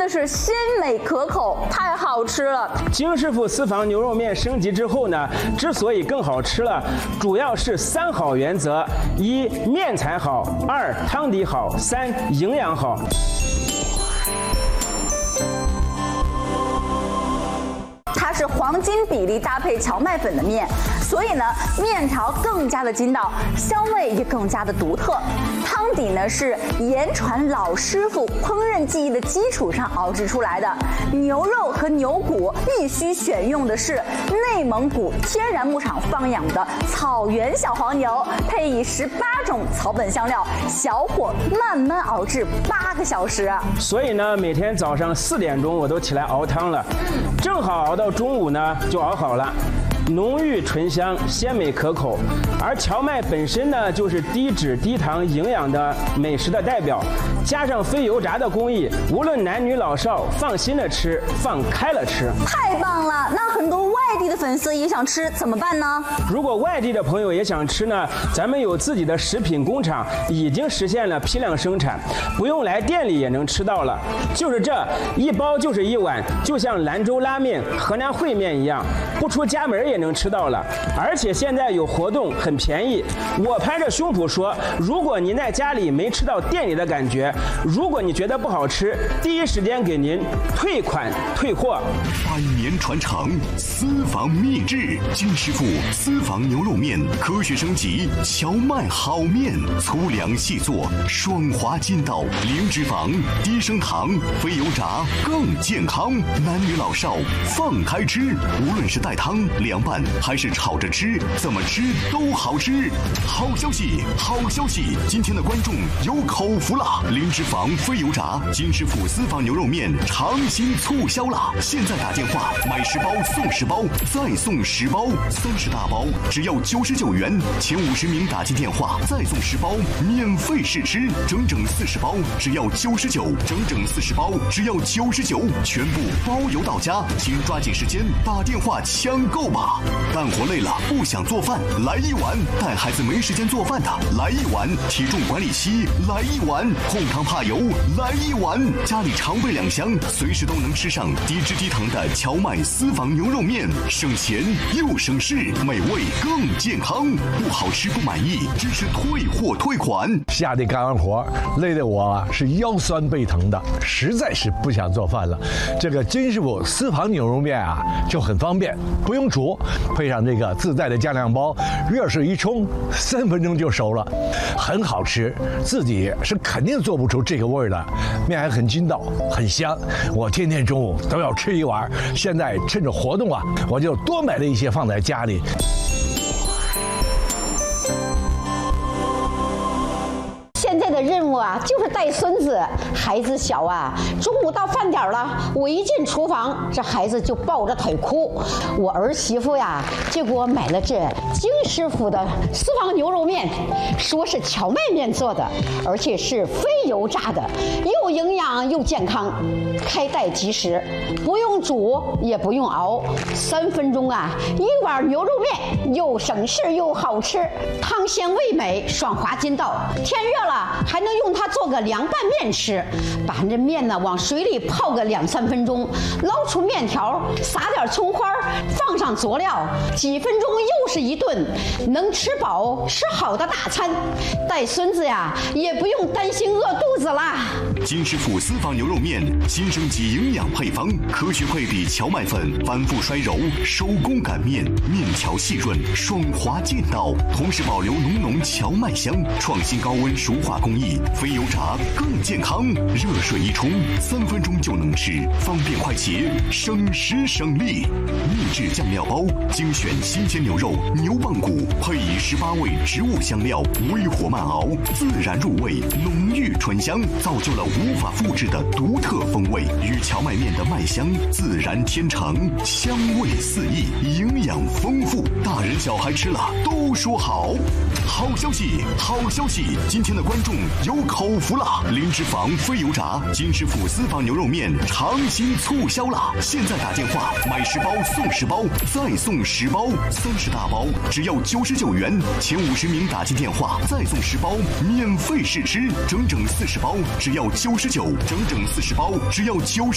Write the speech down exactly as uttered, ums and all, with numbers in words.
的是鲜美可口，太好吃了。 金师傅私房牛肉面升级之后呢，之所以更好吃了，主要是三好原则：一、面材好；二、汤底好；三、营养好。 它是黄金比例搭配荞麦粉的面，所以呢，面条更加的筋道，香味也更加的独特。汤底呢是言传老师傅烹饪技艺的基础上熬制出来的。牛肉和牛骨必须选用的是内蒙古天然牧场放养的草原小黄牛，配以十八种草本香料，小火慢慢熬制八个小时。 所以呢，每天早上四点钟我都起来熬汤了，正好熬到中午呢就熬好了。浓郁醇香，鲜美可口，而荞麦本身呢，就是低脂低糖营养的美食的代表，加上非油炸的工艺，无论男女老少，放心的吃，放开了吃。 太棒了！那很多外地的粉丝也想吃，怎么办呢？ 如果外地的朋友也想吃呢，咱们有自己的食品工厂，已经实现了批量生产，不用来店里也能吃到了。就是这一包就是一碗，就像兰州拉面、河南烩面一样，不出家门也能吃到了。而且现在有活动，很便宜。我拍着胸脯说，如果您在家里没吃到店里的感觉，如果你觉得不好吃，第一时间给您退款退货。 百年传承，私房秘制，金师傅私房牛肉面科学升级，荞麦好面，粗粮细做，爽滑筋道，零脂肪，低升糖，非油炸，更健康。男女老少放开吃，无论是带汤、凉拌还是炒着吃，怎么吃都好吃。好消息，好消息！今天的观众有口福了，零脂肪，非油炸，金师傅私房牛肉面长新促销了！现在打电话买十包送十包，再送十包，三十大包只要九十九元，前五十名打进电话再送十包，免费试吃，整整四十包只要九十九，整整四十包只要九十九，全部包邮到家，请抓紧时间打电话抢购吧！干活累了不想做饭，来一碗；带孩子没时间做饭的，来一碗；体重管理期，来一碗；控糖怕油，来一碗；家里常备两箱，随时都能吃上低脂低糖的荞麦私房牛肉面，省钱又省事，美味更健康。不好吃不满意，支持退货退款。 下地干完活，累得我是腰酸背疼的，实在是不想做饭了。这个金师傅私房牛肉面啊，就很方便，不用煮，配上这个自带的酱料包，热水一冲，三分钟就熟了，很好吃。自己是肯定做不出这个味儿的，面还很筋道，很香。我天天中午都要吃一碗。现在趁着活动啊，我就多买了一些放在家里。 现在的任务啊，就是带孙子。孩子小啊，中午到饭点了，我一进厨房，这孩子就抱着腿哭。我儿媳妇呀，就给我买了这金师傅的私房牛肉面，说是荞麦面做的，而且是非油炸的，又营养又健康，开袋即食，不用煮也不用熬，三分钟啊，一碗牛肉面又省事又好吃，汤鲜味美，爽滑筋道。天热了，还能用它做个凉拌面吃。把这面呢往水里泡个两三分钟，捞出面条，撒点葱花，放上佐料，几分钟又是一顿，能吃饱吃好的大餐。带孙子呀，也不用担心饿肚子啦。 金师傅私房牛肉面新升级营养配方，科学配比荞麦粉，反复摔揉，手工擀面，面条细润，爽滑劲道，同时保留浓浓荞麦香，创新高温熟化工艺，非油炸更健康。热水一冲，三分钟就能吃，方便快捷，省时省力。秘制酱料包，精选新鲜牛肉、牛棒骨，配以十八味植物香料，微火慢熬，自然入味，浓郁醇香，造就了无法复制的独特风味，与荞麦面的麦香自然天成，香味四溢，营养丰富，大人小孩吃了都说好。好消息，好消息！今天的观众有口福了，零脂肪非油炸，金师傅私房牛肉面长新促销了！现在打电话买十包送十包，再送十包，三十大包只要九十九元，前五十名打进电话再送十包，免费试吃，整整四十包只要九十九，整整四十包只要九。